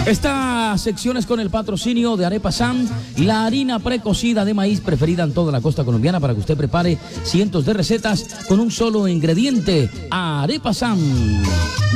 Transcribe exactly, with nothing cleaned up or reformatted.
Esta sección es con el patrocinio de Arepa Sam, la harina precocida de maíz preferida en toda la costa colombiana para que usted prepare cientos de recetas con un solo ingrediente, Arepa Sam.